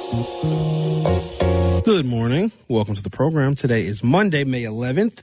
Good morning. Welcome to the program. Today is Monday, May 11th,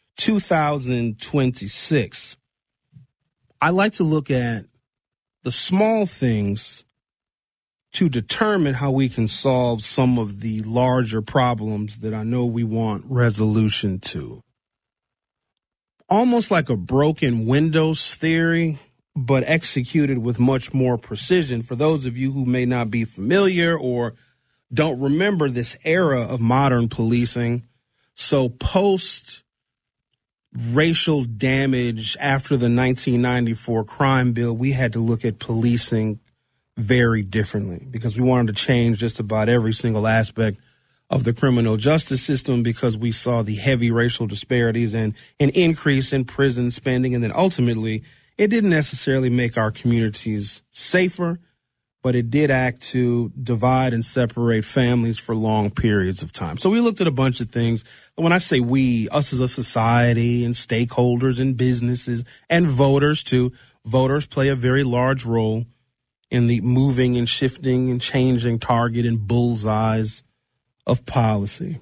2026. I like to look at the small things to determine how we can solve some of the larger problems that I know we want resolution to. Almost like a broken windows theory, but executed with much more precision. For those of you who may not be familiar or don't remember this era of modern policing, so post racial damage after the 1994 crime bill, we had to look at policing very differently because we wanted to change just about every single aspect of the criminal justice system because we saw the heavy racial disparities and an increase in prison spending. And then ultimately, it didn't necessarily make our communities safer, but it did act to divide and separate families for long periods of time. So we looked at a bunch of things. When I say we, us as a society and stakeholders and businesses and voters too, voters play a very large role in the moving and shifting and changing target and bullseyes of policy.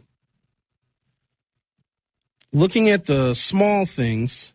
Looking at the small things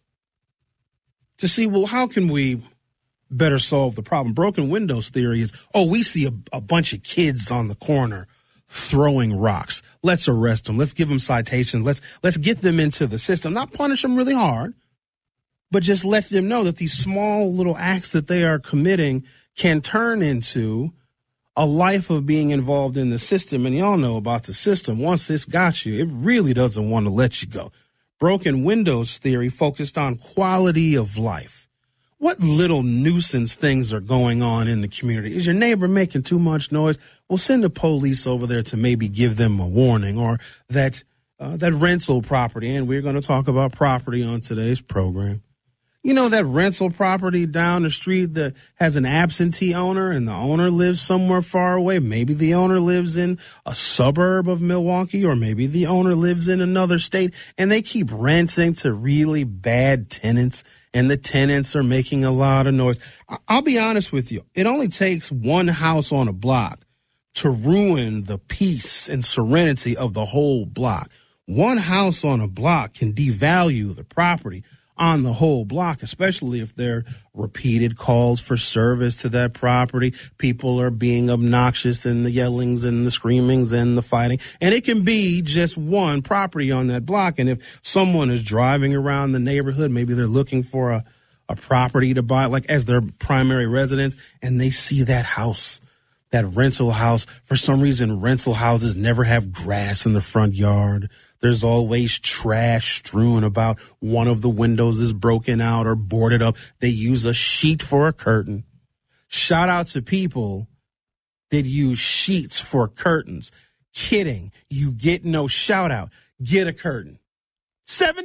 to see, well, how can we better solve the problem? Broken windows theory is, we see a bunch of kids on the corner throwing rocks. Let's arrest them. Let's give them citations. Let's get them into the system. Not punish them really hard, but just let them know that these small little acts that they are committing can turn into a life of being involved in the system. And y'all know about the system. Once it's got you, it really doesn't want to let you go. Broken windows theory focused on quality of life. What little nuisance things are going on in the community? Is your neighbor making too much noise? Well, send the police over there to maybe give them a warning, or that rental property. And we're going to talk about property on today's program. You know, that rental property down the street that has an absentee owner and the owner lives somewhere far away. Maybe the owner lives in a suburb of Milwaukee, or maybe the owner lives in another state, and they keep renting to really bad tenants, and the tenants are making a lot of noise. I'll be honest with you. It only takes one house on a block to ruin the peace and serenity of the whole block. One house on a block can devalue the property on the whole block, especially if there are repeated calls for service to that property. People are being obnoxious, and the yellings and the screamings and the fighting. And it can be just one property on that block. And if someone is driving around the neighborhood, maybe they're looking for a property to buy, like as their primary residence, and they see that house, that rental house. For some reason, rental houses never have grass in the front yard. There's always trash strewn about. One of the windows is broken out or boarded up. They use a sheet for a curtain. Shout out to people that use sheets for curtains. Kidding. You get no shout out. Get a curtain. $7.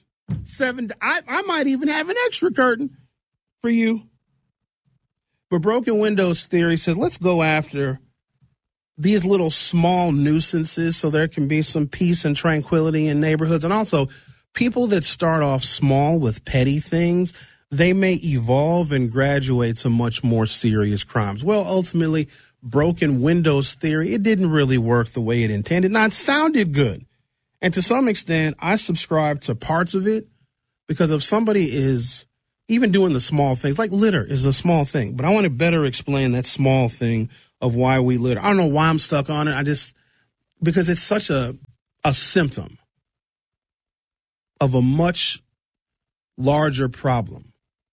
I might even have an extra curtain for you. But broken windows theory says, let's go after these little small nuisances so there can be some peace and tranquility in neighborhoods. And also, people that start off small with petty things, they may evolve and graduate to much more serious crimes. Well, ultimately, broken windows theory, it didn't really work the way it intended. Now, it sounded good. And to some extent, I subscribe to parts of it, because if somebody is even doing the small things, like litter is a small thing, but I want to better explain that small thing of why we litter. I don't know why I'm stuck on it. Because it's such a symptom of a much larger problem.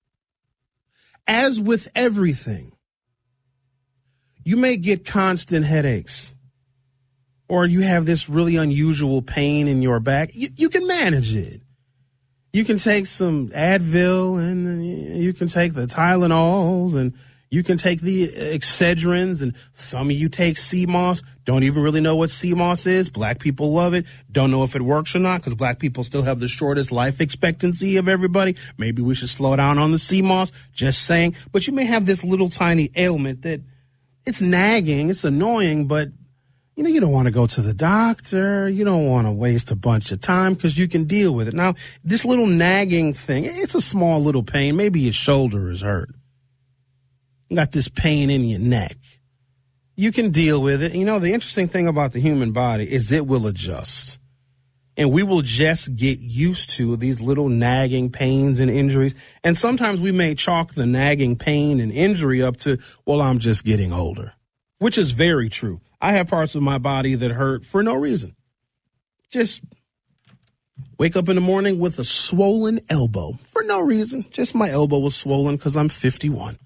As with everything, you may get constant headaches, or you have this really unusual pain in your back. You can manage it. You can take some Advil, and you can take the Tylenols, and you can take the Excedrins, and some of you take sea moss. Don't even really know what sea moss is. Black people love it. Don't know if it works or not, because black people still have the shortest life expectancy of everybody. Maybe we should slow down on the sea moss. Just saying. But you may have this little tiny ailment that it's nagging, it's annoying, but you don't want to go to the doctor. You don't want to waste a bunch of time because you can deal with it. Now, this little nagging thing, it's a small little pain. Maybe your shoulder is hurt. You got this pain in your neck. You can deal with it. You know, the interesting thing about the human body is it will adjust. And we will just get used to these little nagging pains and injuries. And sometimes we may chalk the nagging pain and injury up to, well, I'm just getting older, which is very true. I have parts of my body that hurt for no reason. Just wake up in the morning with a swollen elbow for no reason. Just my elbow was swollen because I'm 51.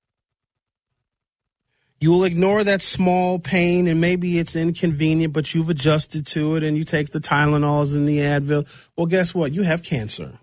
You will ignore that small pain, and maybe it's inconvenient, but you've adjusted to it, and you take the Tylenols and the Advil. Well, guess what? You have cancer.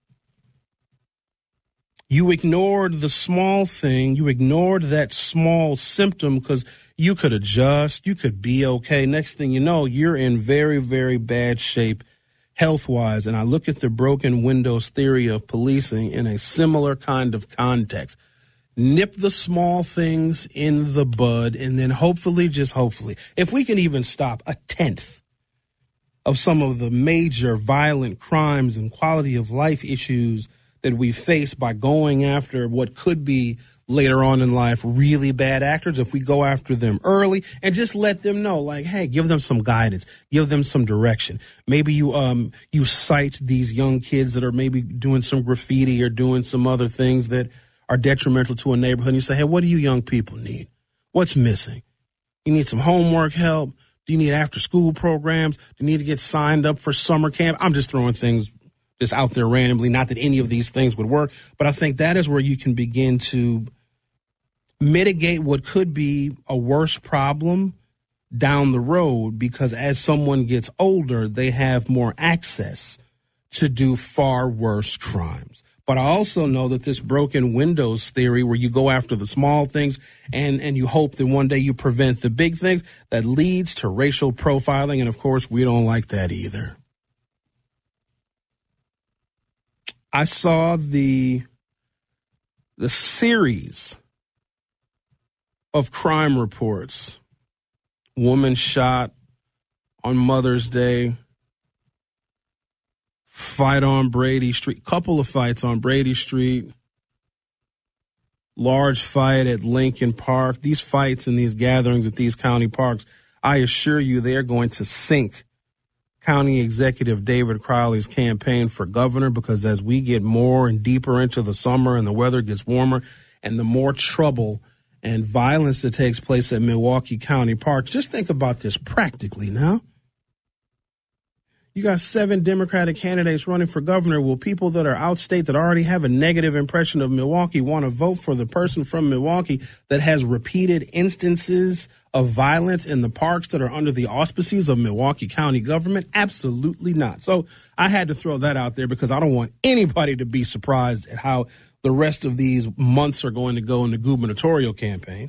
You ignored the small thing. You ignored that small symptom because you could adjust. You could be okay. Next thing you know, you're in very, very bad shape health-wise. And I look at the broken windows theory of policing in a similar kind of context. Nip the small things in the bud, and then hopefully, just hopefully, if we can even stop a tenth of some of the major violent crimes and quality of life issues that we face by going after what could be later on in life really bad actors, if we go after them early and just let them know, like, hey, give them some guidance, give them some direction. Maybe you cite these young kids that are maybe doing some graffiti or doing some other things that are detrimental to a neighborhood, and you say, hey, what do you young people need? What's missing? You need some homework help? Do you need after-school programs? Do you need to get signed up for summer camp? I'm just throwing things just out there randomly, not that any of these things would work, but I think that is where you can begin to mitigate what could be a worse problem down the road, because as someone gets older, they have more access to do far worse crimes. But I also know that this broken windows theory, where you go after the small things and you hope that one day you prevent the big things, that leads to racial profiling. And, of course, we don't like that either. I saw the series of crime reports. Woman shot on Mother's Day. Fight on Brady Street, couple of fights on Brady Street, large fight at Lincoln Park. These fights and these gatherings at these county parks, I assure you, they're going to sink County Executive David Crowley's campaign for governor, because as we get more and deeper into the summer and the weather gets warmer and the more trouble and violence that takes place at Milwaukee County Parks, just think about this practically now. You got 7 Democratic candidates running for governor. Will people that are outstate that already have a negative impression of Milwaukee want to vote for the person from Milwaukee that has repeated instances of violence in the parks that are under the auspices of Milwaukee County government? Absolutely not. So I had to throw that out there because I don't want anybody to be surprised at how the rest of these months are going to go in the gubernatorial campaign.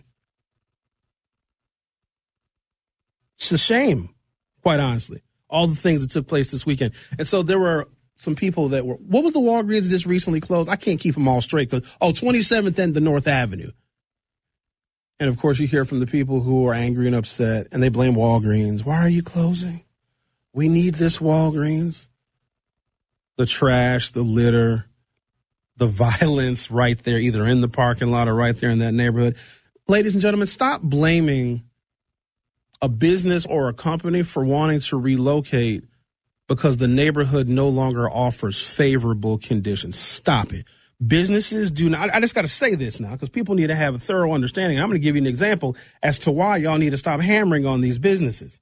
It's a shame, quite honestly, all the things that took place this weekend. And so there were some people that were, what was the Walgreens that just recently closed? I can't keep them all straight. 27th and the North Avenue. And, of course, you hear from the people who are angry and upset, and they blame Walgreens. Why are you closing? We need this Walgreens. The trash, the litter, the violence right there, either in the parking lot or right there in that neighborhood. Ladies and gentlemen, stop blaming a business or a company for wanting to relocate because the neighborhood no longer offers favorable conditions. Stop it. Businesses do not. I just got to say this now because people need to have a thorough understanding. I'm going to give you an example as to why y'all need to stop hammering on these businesses.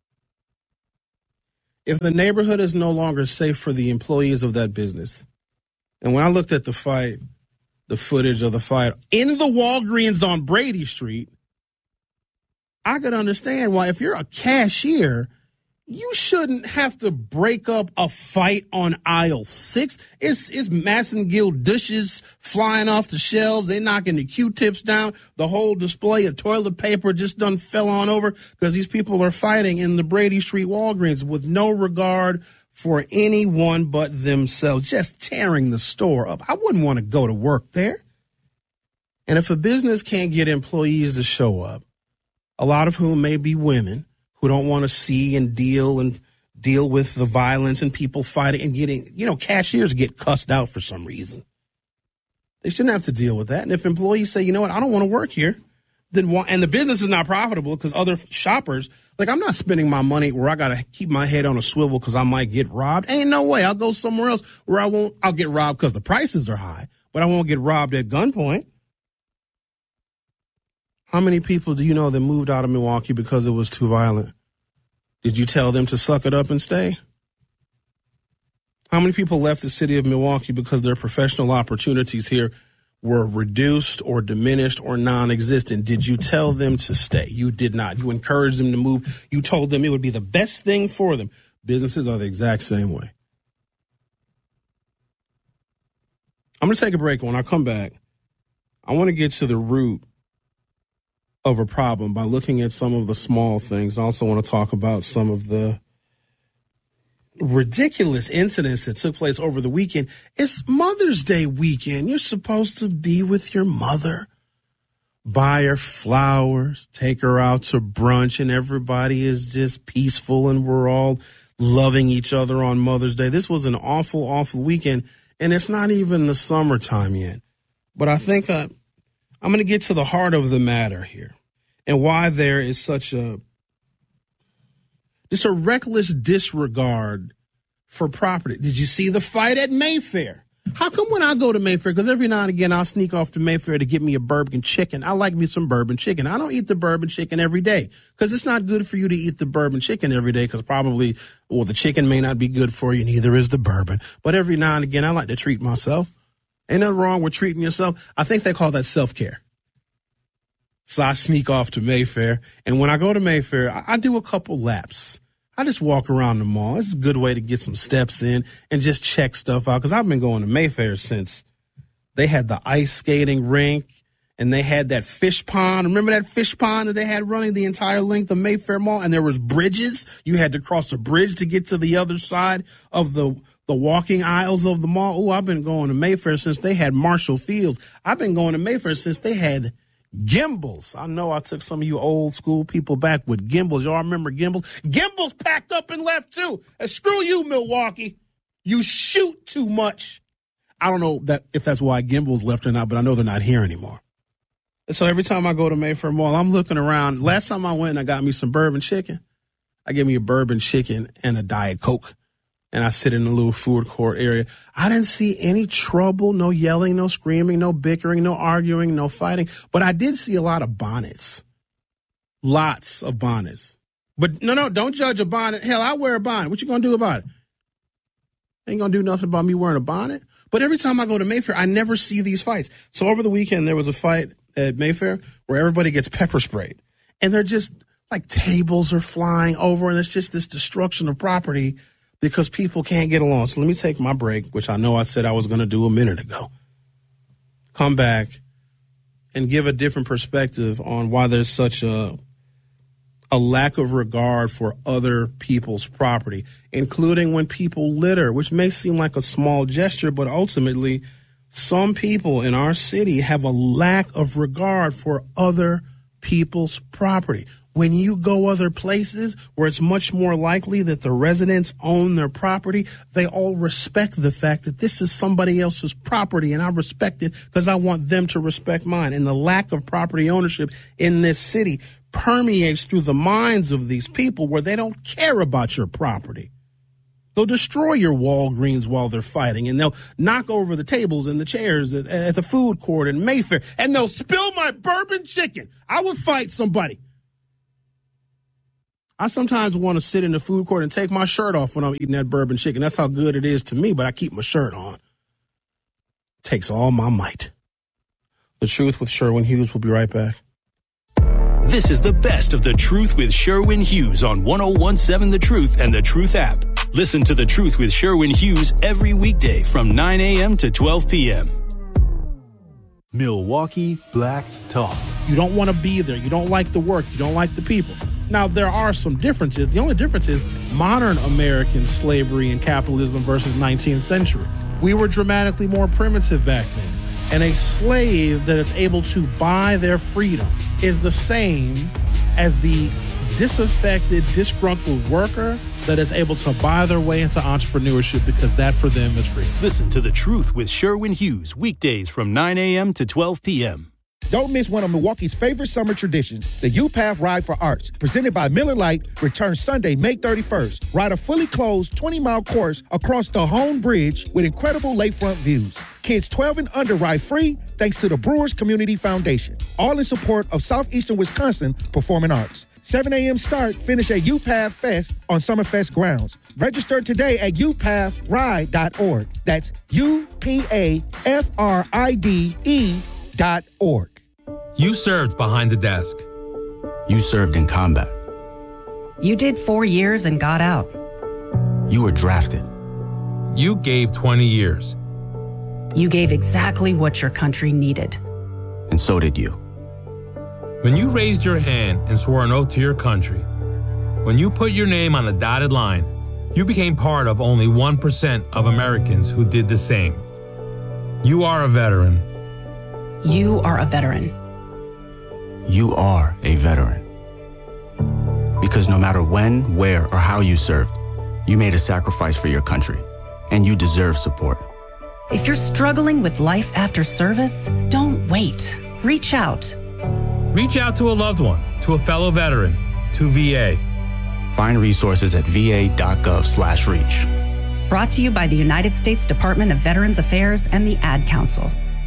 If the neighborhood is no longer safe for the employees of that business, and when I looked at the fight, the footage of the fight in the Walgreens on Brady Street, I could understand why if you're a cashier, you shouldn't have to break up a fight on aisle 6. It's Massengill dishes flying off the shelves. They're knocking the Q-tips down. The whole display of toilet paper just done fell on over because these people are fighting in the Brady Street Walgreens with no regard for anyone but themselves, just tearing the store up. I wouldn't want to go to work there. And if a business can't get employees to show up, a lot of whom may be women who don't want to see and deal with the violence and people fighting and getting, cashiers get cussed out for some reason. They shouldn't have to deal with that. And if employees say, you know what, I don't want to work here and the business is not profitable because other shoppers, like, I'm not spending my money where I got to keep my head on a swivel because I might get robbed. Ain't no way. I'll go somewhere else where I'll get robbed because the prices are high, but I won't get robbed at gunpoint. How many people do you know that moved out of Milwaukee because it was too violent? Did you tell them to suck it up and stay? How many people left the city of Milwaukee because their professional opportunities here were reduced or diminished or non-existent? Did you tell them to stay? You did not. You encouraged them to move. You told them it would be the best thing for them. Businesses are the exact same way. I'm going to take a break. When I come back, I want to get to the root of a problem by looking at some of the small things. I also want to talk about some of the ridiculous incidents that took place over the weekend. It's Mother's Day weekend. You're supposed to be with your mother, buy her flowers, take her out to brunch, and everybody is just peaceful and we're all loving each other on Mother's Day. This was an awful, awful weekend, and it's not even the summertime yet. But I think I'm going to get to the heart of the matter here and why there is such a reckless disregard for property. Did you see the fight at Mayfair? How come when I go to Mayfair, because every now and again I'll sneak off to Mayfair to get me a bourbon chicken. I like me some bourbon chicken. I don't eat the bourbon chicken every day because it's not good for you to eat the bourbon chicken every day because probably, well, the chicken may not be good for you, neither is the bourbon. But every now and again I like to treat myself. Ain't nothing wrong with treating yourself. I think they call that self-care. So I sneak off to Mayfair, and when I go to Mayfair, I do a couple laps. I just walk around the mall. It's a good way to get some steps in and just check stuff out because I've been going to Mayfair since they had the ice skating rink and they had that fish pond. Remember that fish pond that they had running the entire length of Mayfair Mall? And there was bridges. You had to cross a bridge to get to the other side of the walking aisles of the mall. Oh, I've been going to Mayfair since they had Marshall Fields. I've been going to Mayfair since they had Gimbals. I know I took some of you old school people back with Gimbals. Y'all remember Gimbals? Gimbals packed up and left too. And screw you, Milwaukee. You shoot too much. I don't know if that's why Gimbals left or not, but I know they're not here anymore. And so every time I go to Mayfair Mall, I'm looking around. Last time I went and I got me some bourbon chicken. I gave me a bourbon chicken and a Diet Coke. And I sit in the little food court area. I didn't see any trouble, no yelling, no screaming, no bickering, no arguing, no fighting. But I did see a lot of bonnets. Lots of bonnets. But no, don't judge a bonnet. Hell, I wear a bonnet. What you going to do about it? Ain't going to do nothing about me wearing a bonnet. But every time I go to Mayfair, I never see these fights. So over the weekend, there was a fight at Mayfair where everybody gets pepper sprayed. And they're just like tables are flying over, and it's just this destruction of property because people can't get along. So let me take my break, which I know I said I was going to do a minute ago. Come back and give a different perspective on why there's such a lack of regard for other people's property, including when people litter, which may seem like a small gesture, but ultimately some people in our city have a lack of regard for other people's property. When you go other places where it's much more likely that the residents own their property, they all respect the fact that this is somebody else's property, and I respect it because I want them to respect mine. And the lack of property ownership in this city permeates through the minds of these people where they don't care about your property. They'll destroy your Walgreens while they're fighting, and they'll knock over the tables and the chairs at the food court in Mayfair, and they'll spill my bourbon chicken. I would fight somebody. I sometimes want to sit in the food court and take my shirt off when I'm eating that bourbon chicken. That's how good it is to me, but I keep my shirt on. Takes all my might. The Truth with Sherwin Hughes will be right back. This is the best of The Truth with Sherwin Hughes on 101.7 The Truth and The Truth app. Listen to The Truth with Sherwin Hughes every weekday from 9 a.m. to 12 p.m. Milwaukee Black Talk. You don't want to be there. You don't like the work. You don't like the people. Now, there are some differences. The only difference is modern American slavery and capitalism versus 19th century. We were dramatically more primitive back then. And a slave that is able to buy their freedom is the same as the disaffected, disgruntled worker that is able to buy their way into entrepreneurship because that for them is freedom. Listen to The Truth with Sherwin Hughes weekdays from 9 a.m. to 12 p.m. Don't miss one of Milwaukee's favorite summer traditions, the U-Path Ride for Arts, presented by Miller Lite, returns Sunday, May 31st. Ride a fully closed 20-mile course across the Hone Bridge with incredible lakefront views. Kids 12 and under ride free thanks to the Brewers Community Foundation. All in support of Southeastern Wisconsin Performing Arts. 7 a.m. start, finish at U-Path Fest on Summerfest grounds. Register today at upathride.org. That's UPAFRIDE.org. You served behind the desk. You served in combat. You did 4 years and got out. You were drafted. You gave 20 years. You gave exactly what your country needed. And so did you. When you raised your hand and swore an oath to your country, when you put your name on a dotted line, you became part of only 1% of Americans who did the same. You are a veteran. You are a veteran. You are a veteran. Because no matter when, where, or how you served, you made a sacrifice for your country, and you deserve support. If you're struggling with life after service, don't wait. Reach out. Reach out to a loved one, to a fellow veteran, to VA. Find resources at va.gov/reach. Brought to you by the United States Department of Veterans Affairs and the Ad Council.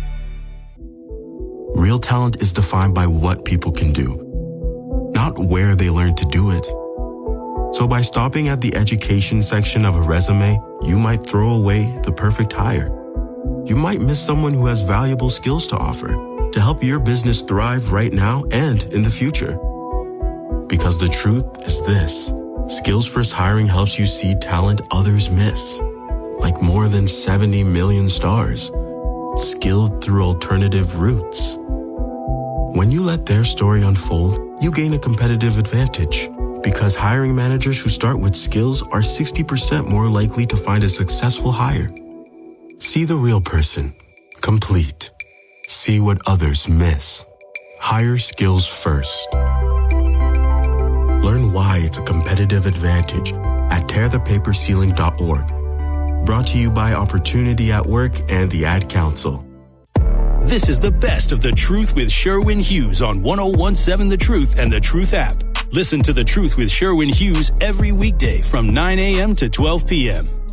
Real talent is defined by what people can do, not where they learn to do it. So by stopping at the education section of a resume, you might throw away the perfect hire. You might miss someone who has valuable skills to offer to help your business thrive right now and in the future. Because the truth is this: Skills First Hiring helps you see talent others miss, like more than 70 million stars, skilled through alternative routes. When you let their story unfold, you gain a competitive advantage, because hiring managers who start with skills are 60% more likely to find a successful hire. See the real person, complete. See what others miss. Hire skills first. Learn why it's a competitive advantage at tearthepaperceiling.org. Brought to you by Opportunity at Work and the Ad Council. This is the best of The Truth with Sherwin Hughes on 101.7 The Truth and The Truth app. Listen to The Truth with Sherwin Hughes every weekday from 9 a.m. to 12 p.m.